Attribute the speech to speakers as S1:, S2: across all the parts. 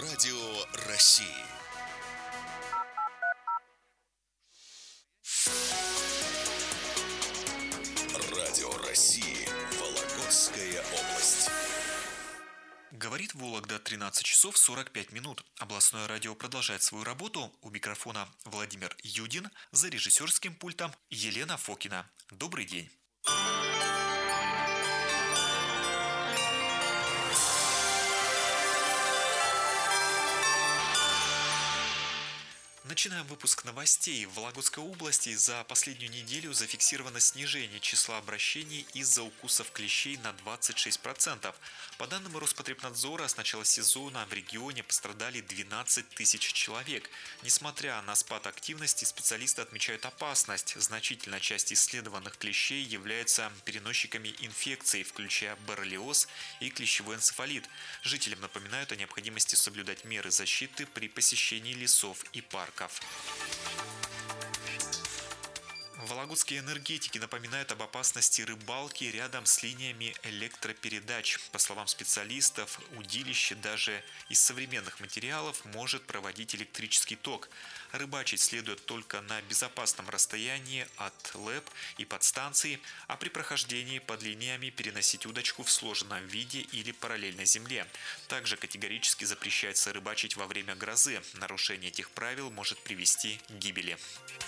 S1: Радио России. Радио России. Вологодская область.
S2: Говорит Вологда, 13 часов 45 минут. Областное радио продолжает свою работу. У микрофона Владимир Юдин, за режиссерским пультом Елена Фокина. Добрый день. Начинаем выпуск новостей. В Вологодской области за последнюю неделю зафиксировано снижение числа обращений из-за укусов клещей на 26%. По данным Роспотребнадзора, с начала сезона в регионе пострадали 12 тысяч человек. Несмотря на спад активности, специалисты отмечают опасность. Значительная часть исследованных клещей являются переносчиками инфекций, включая боррелиоз и клещевой энцефалит. Жителям напоминают о необходимости соблюдать меры защиты при посещении лесов и парков. Вологодские энергетики напоминают об опасности рыбалки рядом с линиями электропередач. По словам специалистов, удилище даже из современных материалов может проводить электрический ток. Рыбачить следует только на безопасном расстоянии от ЛЭП и подстанции, а при прохождении под линиями переносить удочку в сложенном виде или параллельно земле. Также категорически запрещается рыбачить во время грозы. Нарушение этих правил может привести к гибели.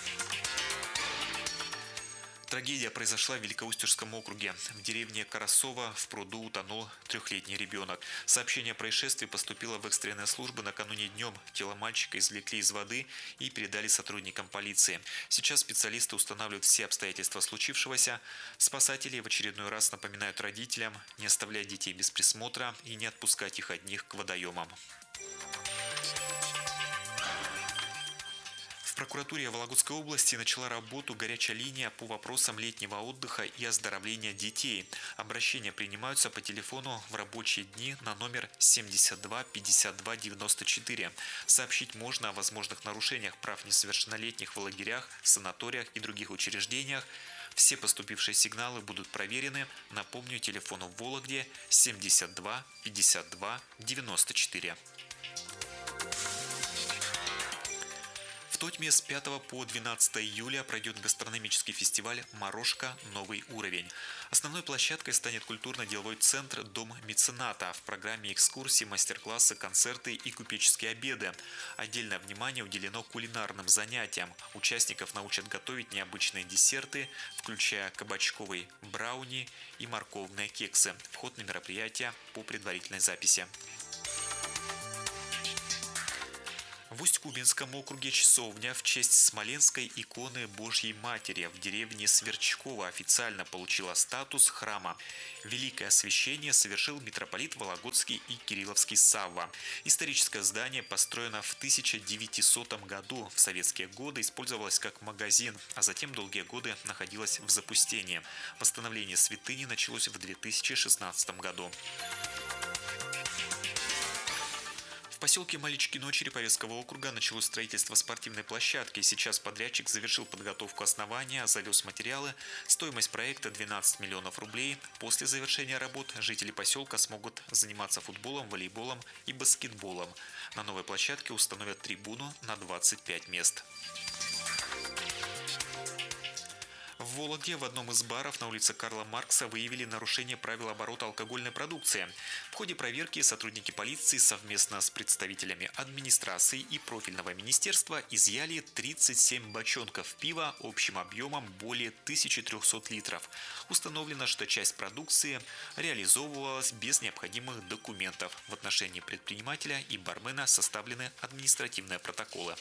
S2: Трагедия произошла в Великоустюжском округе. В деревне Карасово в пруду утонул 3-летний ребенок. Сообщение о происшествии поступило в экстренные службы накануне днем. Тело мальчика извлекли из воды и передали сотрудникам полиции. Сейчас специалисты устанавливают все обстоятельства случившегося. Спасатели в очередной раз напоминают родителям не оставлять детей без присмотра и не отпускать их одних к водоемам. В прокуратуре Вологодской области начала работу горячая линия по вопросам летнего отдыха и оздоровления детей. Обращения принимаются по телефону в рабочие дни на номер 72 52 94. Сообщить можно о возможных нарушениях прав несовершеннолетних в лагерях, санаториях и других учреждениях. Все поступившие сигналы будут проверены. Напомню, телефон в Вологде 72 52 94. В Тотьме с 5 по 12 июля пройдет гастрономический фестиваль «Морошка. Новый уровень». Основной площадкой станет культурно-деловой центр «Дом мецената». В программе экскурсии, мастер-классы, концерты и купеческие обеды. Отдельное внимание уделено кулинарным занятиям. Участников научат готовить необычные десерты, включая кабачковый брауни и морковные кексы. Вход на мероприятие по предварительной записи. В Усть-Кубинском округе часовня в честь Смоленской иконы Божьей Матери в деревне Сверчково официально получила статус храма. Великое освящение совершил митрополит Вологодский и Кирилловский Савва. Историческое здание построено в 1900 году. В советские годы использовалось как магазин, а затем долгие годы находилось в запустении. Восстановление святыни началось в 2016 году. В поселке Маличкино Череповецкого округа началось строительство спортивной площадки. Сейчас подрядчик завершил подготовку основания, завез материалы. Стоимость проекта 12 миллионов рублей. После завершения работ жители поселка смогут заниматься футболом, волейболом и баскетболом. На новой площадке установят трибуну на 25 мест. В Вологде в одном из баров на улице Карла Маркса выявили нарушение правил оборота алкогольной продукции. В ходе проверки сотрудники полиции совместно с представителями администрации и профильного министерства изъяли 37 бочонков пива общим объемом более 1300 литров. Установлено, что часть продукции реализовывалась без необходимых документов. В отношении предпринимателя и бармена составлены административные протоколы.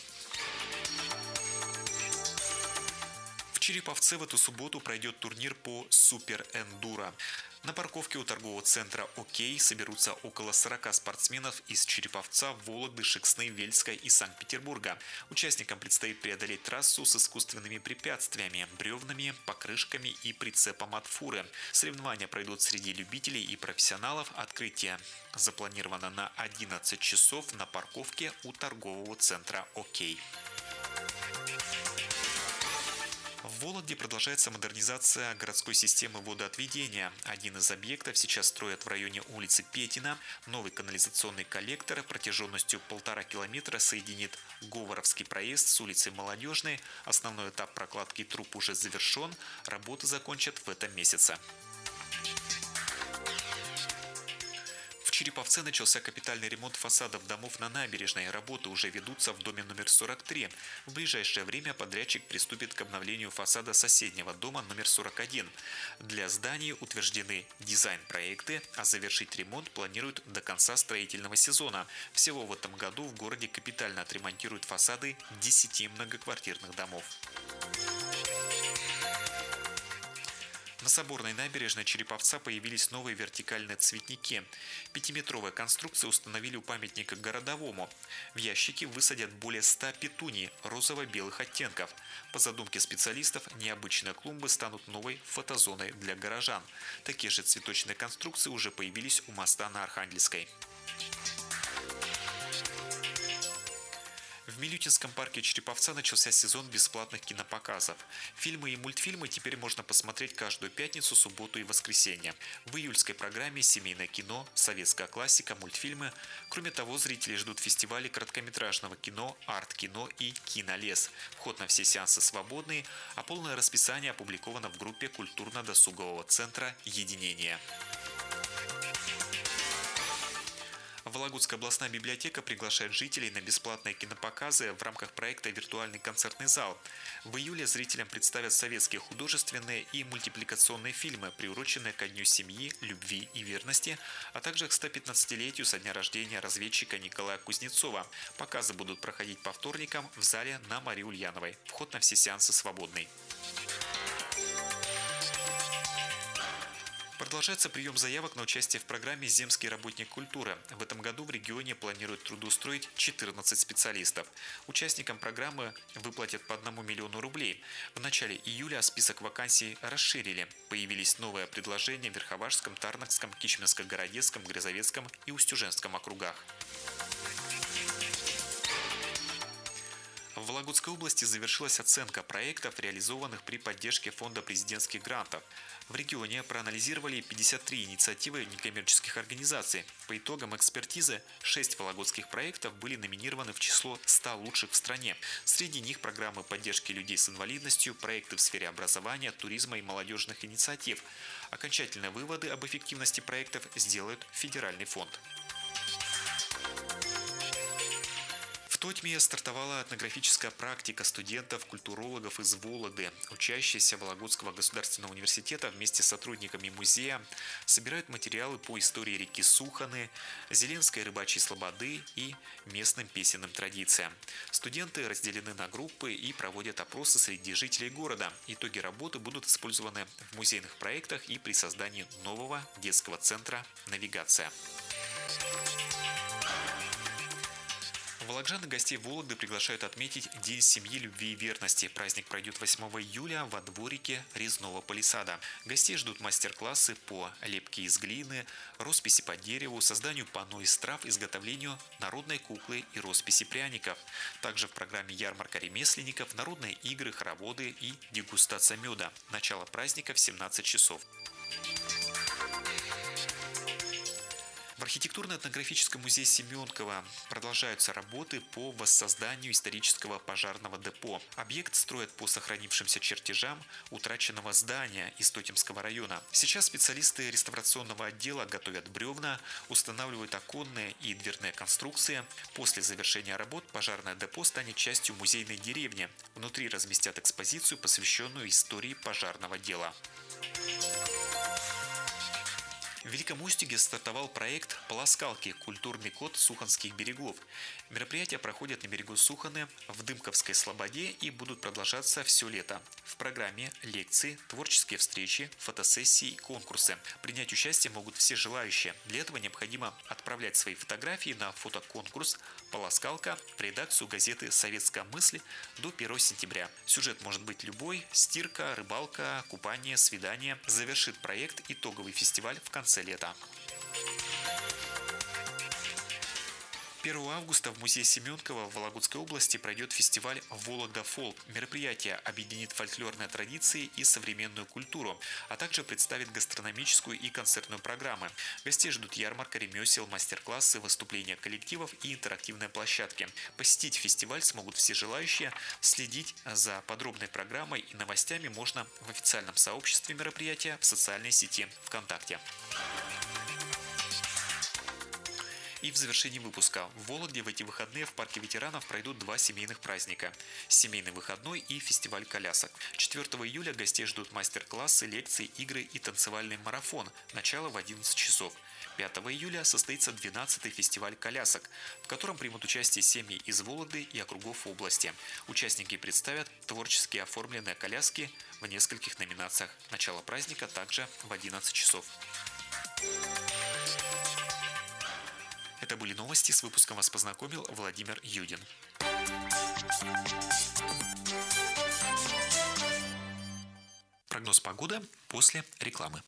S2: В Череповце в эту субботу пройдет турнир по супер-эндуро. На парковке у торгового центра «Окей» соберутся около 40 спортсменов из Череповца, Вологды, Шексны, Вельска и Санкт-Петербурга. Участникам предстоит преодолеть трассу с искусственными препятствиями, бревнами, покрышками и прицепом от фуры. Соревнования пройдут среди любителей и профессионалов. Открытие запланировано на 11 часов на парковке у торгового центра «Окей». В Вологде продолжается модернизация городской системы водоотведения. Один из объектов сейчас строят в районе улицы Петина. Новый канализационный коллектор протяженностью 1,5 километра соединит Говоровский проезд с улицей Молодежной. Основной этап прокладки труб уже завершен. Работы закончат в этом месяце. В Череповце начался капитальный ремонт фасадов домов на набережной. Работы уже ведутся в доме номер 43. В ближайшее время подрядчик приступит к обновлению фасада соседнего дома номер 41. Для зданий утверждены дизайн-проекты, а завершить ремонт планируют до конца строительного сезона. Всего в этом году в городе капитально отремонтируют фасады 10 многоквартирных домов. На Соборной набережной Череповца появились новые вертикальные цветники. 5-метровые конструкции установили у памятника городовому. В ящики высадят более 100 петуний розово-белых оттенков. По задумке специалистов, необычные клумбы станут новой фотозоной для горожан. Такие же цветочные конструкции уже появились у моста на Архангельской. В Милютинском парке Череповца начался сезон бесплатных кинопоказов. Фильмы и мультфильмы теперь можно посмотреть каждую пятницу, субботу и воскресенье. В июльской программе семейное кино, советская классика, мультфильмы. Кроме того, зрители ждут фестивалей короткометражного кино, арт-кино и кинолес. Вход на все сеансы свободный, а полное расписание опубликовано в группе культурно-досугового центра «Единение». Вологодская областная библиотека приглашает жителей на бесплатные кинопоказы в рамках проекта «Виртуальный концертный зал». В июле зрителям представят советские художественные и мультипликационные фильмы, приуроченные ко Дню семьи, любви и верности, а также к 115-летию со дня рождения разведчика Николая Кузнецова. Показы будут проходить по вторникам в зале на Марии Ульяновой. Вход на все сеансы свободный. Продолжается прием заявок на участие в программе «Земский работник культуры». В этом году в регионе планируют трудоустроить 14 специалистов. Участникам программы выплатят по 1 миллиону рублей. В начале июля список вакансий расширили. Появились новые предложения в Верховашском, Тарнакском, Кичминско-Городецком, Грязовецком и Устюженском округах. В Вологодской области завершилась оценка проектов, реализованных при поддержке Фонда президентских грантов. В регионе проанализировали 53 инициативы некоммерческих организаций. По итогам экспертизы 6 вологодских проектов были номинированы в число 100 лучших в стране. Среди них программы поддержки людей с инвалидностью, проекты в сфере образования, туризма и молодежных инициатив. Окончательные выводы об эффективности проектов сделает Федеральный фонд. В Тотьме стартовала этнографическая практика студентов-культурологов из Вологды. Учащиеся Вологодского государственного университета вместе с сотрудниками музея собирают материалы по истории реки Суханы, Зеленской рыбачьей слободы и местным песенным традициям. Студенты разделены на группы и проводят опросы среди жителей города. Итоги работы будут использованы в музейных проектах и при создании нового детского центра «Навигация». Вологжан и гостей Вологды приглашают отметить День семьи, любви и верности. Праздник пройдет 8 июля во дворике Резного палисада. Гостей ждут мастер-классы по лепке из глины, росписи по дереву, созданию панно из трав, изготовлению народной куклы и росписи пряников. Также в программе ярмарка ремесленников, народные игры, хороводы и дегустация меда. Начало праздника в 17 часов. В архитектурно-этнографическом музее Семенкова продолжаются работы по воссозданию исторического пожарного депо. Объект строят по сохранившимся чертежам утраченного здания из Тотемского района. Сейчас специалисты реставрационного отдела готовят бревна, устанавливают оконные и дверные конструкции. После завершения работ пожарное депо станет частью музейной деревни. Внутри разместят экспозицию, посвященную истории пожарного дела. В Великом Устюге стартовал проект «Полоскалки. Культурный код Суханских берегов». Мероприятия проходят на берегу Суханы, в Дымковской слободе и будут продолжаться все лето. В программе лекции, творческие встречи, фотосессии и конкурсы. Принять участие могут все желающие. Для этого необходимо отправлять свои фотографии на фотоконкурс «Полоскалка» в редакцию газеты «Советская мысль» до 1 сентября. Сюжет может быть любой – стирка, рыбалка, купание, свидание. Завершит проект итоговый фестиваль в конце лета. 1 августа в музее Семенкова в Вологодской области пройдет фестиваль «Вологда Фолк». Мероприятие объединит фольклорные традиции и современную культуру, а также представит гастрономическую и концертную программы. Гостей ждут ярмарка, ремесел, мастер-классы, выступления коллективов и интерактивные площадки. Посетить фестиваль смогут все желающие. Следить за подробной программой и новостями можно в официальном сообществе мероприятия в социальной сети ВКонтакте. И в завершении выпуска в Вологде в эти выходные в парке ветеранов пройдут 2 семейных праздника – семейный выходной и фестиваль колясок. 4 июля гостей ждут мастер-классы, лекции, игры и танцевальный марафон. Начало в 11 часов. 5 июля состоится 12-й фестиваль колясок, в котором примут участие семьи из Вологды и округов области. Участники представят творчески оформленные коляски в нескольких номинациях. Начало праздника также в 11 часов. Это были новости. С выпуском вас познакомил Владимир Юдин. Прогноз погоды после рекламы.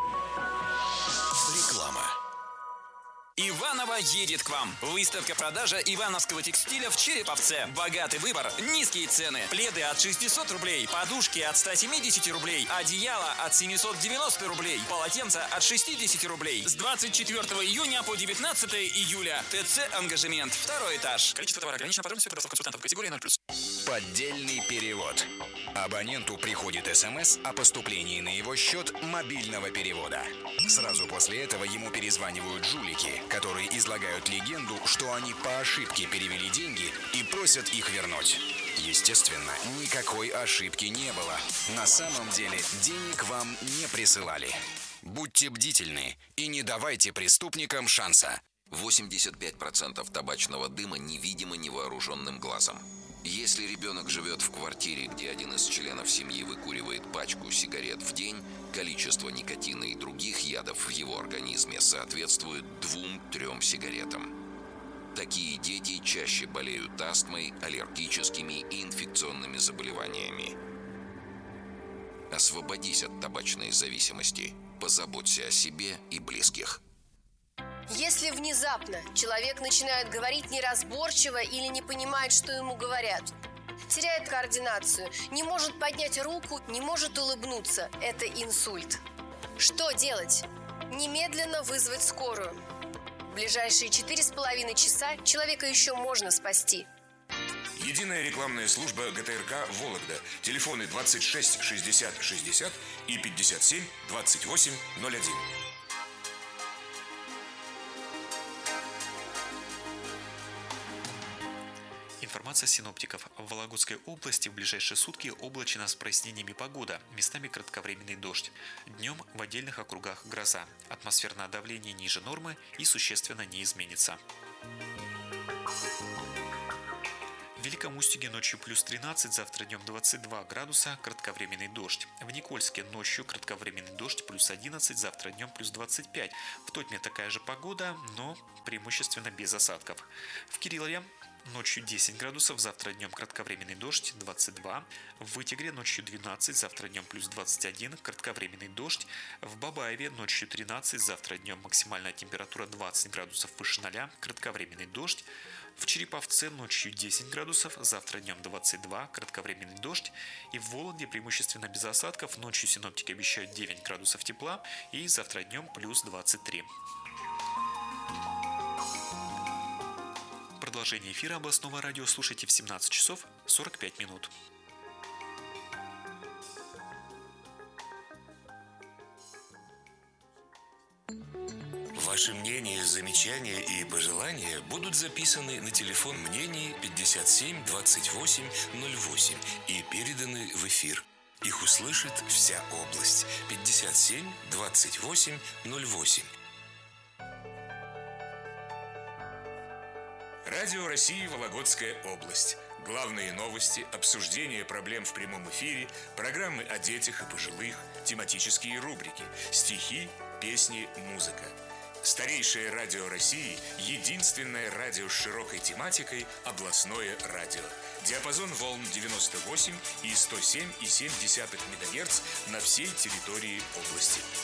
S1: Реклама.
S3: Иваново едет к вам. Выставка-продажа ивановского текстиля в Череповце. Богатый выбор, низкие цены. Пледы от 600 рублей, подушки от 170 рублей, одеяло от 790 рублей, полотенца от 60 рублей. С 24 июня по 19 июля. ТЦ «Ангажемент», 2 этаж. Количество товара ограничено, подробности продавцов консультантов категории 0+.
S4: Поддельный перевод. Абоненту приходит СМС о поступлении на его счет мобильного перевода. Сразу после этого ему перезванивают жулики, которые излагают легенду, что они по ошибке перевели деньги и просят их вернуть. Естественно, никакой ошибки не было. На самом деле денег вам не присылали. Будьте бдительны и не давайте преступникам шанса.
S5: 85% табачного дыма невидимо невооруженным глазом. Если ребенок живет в квартире, где один из членов семьи выкуривает пачку сигарет в день, количество никотина и других ядов в его организме соответствует 2-3 сигаретам. Такие дети чаще болеют астмой, аллергическими и инфекционными заболеваниями. Освободись от табачной зависимости. Позаботься о себе и близких.
S6: Если внезапно человек начинает говорить неразборчиво или не понимает, что ему говорят, теряет координацию, не может поднять руку, не может улыбнуться, это инсульт. Что делать? Немедленно вызвать скорую. В ближайшие 4,5 часа человека еще можно спасти.
S7: Единая рекламная служба ГТРК «Вологда». Телефоны 26 60 60 и 57 28 01.
S2: Информация синоптиков. В Вологодской области в ближайшие сутки облачно с прояснениями погода, местами кратковременный дождь. Днем в отдельных округах гроза. Атмосферное давление ниже нормы и существенно не изменится. В Великом Устюге ночью плюс 13, завтра днем 22 градуса, кратковременный дождь. В Никольске ночью кратковременный дождь плюс 11, завтра днем плюс 25. В Тотьме такая же погода, но преимущественно без осадков. В Кириллове ночью 10 градусов, завтра днем кратковременный дождь 22. В Вытегре ночью 12, завтра днем плюс 21, кратковременный дождь. В Бабаеве ночью 13, завтра днем максимальная температура 20 градусов выше 0, кратковременный дождь. В Череповце ночью 10 градусов, завтра днем 22, кратковременный дождь. И в Вологде преимущественно без осадков, ночью синоптики обещают 9 градусов тепла и завтра днем плюс 23. Продолжение эфира областного радио слушайте в 17 часов 45 минут.
S7: Ваши мнения, замечания и пожелания будут записаны на телефон мнений 57 28 08 и переданы в эфир. Их услышит вся область. 57 28 08. Радио России «Вологодская область». Главные новости, обсуждение проблем в прямом эфире, программы о детях и пожилых, тематические рубрики, стихи, песни, музыка. Старейшее радио России – единственное радио с широкой тематикой – областное радио. Диапазон волн 98 и 107,7 МГц на всей территории области.